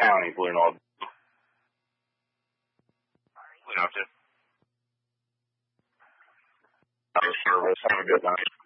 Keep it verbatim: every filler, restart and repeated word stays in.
County, Blue North. Blue North. Service. Have a good night.